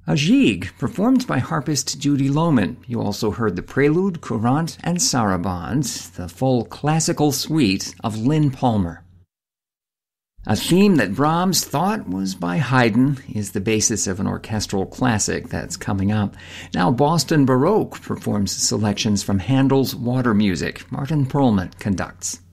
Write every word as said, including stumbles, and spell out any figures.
A gigue, performed by harpist Judy Lohman. You also heard the prelude, courant, and saraband, the full classical suite of Lynn Palmer. A theme that Brahms thought was by Haydn is the basis of an orchestral classic that's coming up. Now Boston Baroque performs selections from Handel's Water Music. Martin Perlman conducts.